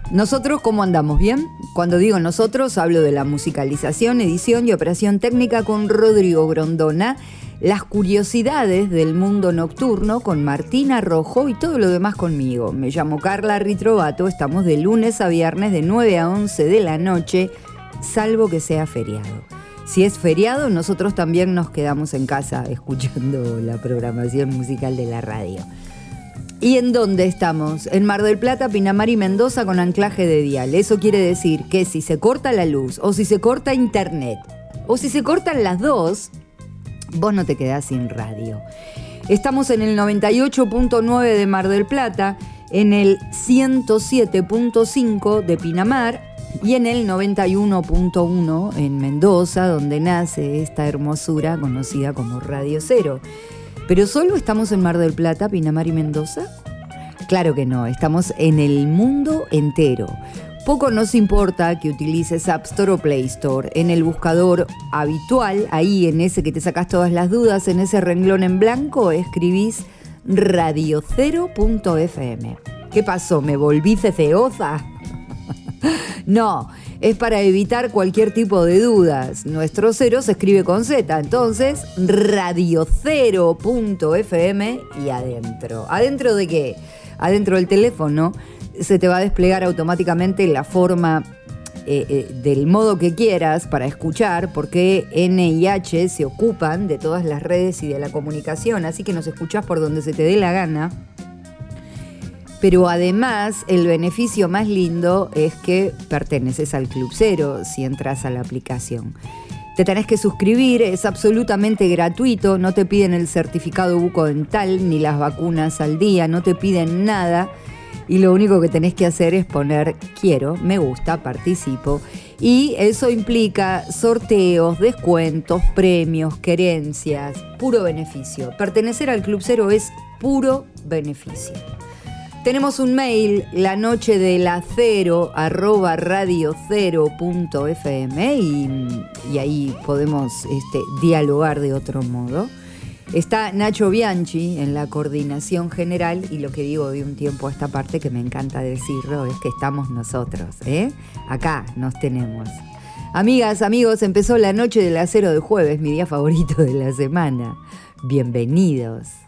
Nosotros, ¿cómo andamos? ¿Bien? Cuando digo nosotros, hablo de la musicalización, edición y operación técnica con Rodrigo Grondona, las curiosidades del mundo nocturno con Martina Rojo y todo lo demás conmigo. Me llamo Carla Ritrovato, estamos de lunes a viernes de 9 a 11 de la noche, salvo que sea feriado. Si es feriado, nosotros también nos quedamos en casa escuchando la programación musical de la radio. ¿Y en dónde estamos? En Mar del Plata, Pinamar y Mendoza con anclaje de dial. Eso quiere decir que si se corta la luz, o si se corta internet, o si se cortan las dos, vos no te quedás sin radio. Estamos en el 98.9 de Mar del Plata, en el 107.5 de Pinamar y en el 91.1 en Mendoza, donde nace esta hermosura conocida como Radio Cero. ¿Pero solo estamos en Mar del Plata, Pinamar y Mendoza? Claro que no, estamos en el mundo entero. Poco nos importa que utilices App Store o Play Store. En el buscador habitual, ahí en ese que te sacás todas las dudas, en ese renglón en blanco, escribís radiocero.fm. ¿Qué pasó? ¿Me volví ceceosa? No, es para evitar cualquier tipo de dudas. Nuestro cero se escribe con Z, entonces radiocero.fm y adentro. ¿Adentro de qué? Adentro del teléfono se te va a desplegar automáticamente la forma del modo que quieras para escuchar, porque N y H se ocupan de todas las redes y de la comunicación, así que nos escuchás por donde se te dé la gana. Pero además, el beneficio más lindo es que perteneces al Club Cero si entras a la aplicación. Te tenés que suscribir, es absolutamente gratuito, no te piden el certificado bucodental ni las vacunas al día, no te piden nada. Y lo único que tenés que hacer es poner quiero, me gusta, participo. Y eso implica sorteos, descuentos, premios, querencias, puro beneficio. Pertenecer al Club Cero es puro beneficio. Tenemos un mail, lanochedelacero@radiocero.fm y ahí podemos dialogar de otro modo. Está Nacho Bianchi en la coordinación general y lo que digo de un tiempo a esta parte que me encanta decirlo es que estamos nosotros, acá nos tenemos. Amigas, amigos, empezó la noche del acero de jueves, mi día favorito de la semana. Bienvenidos.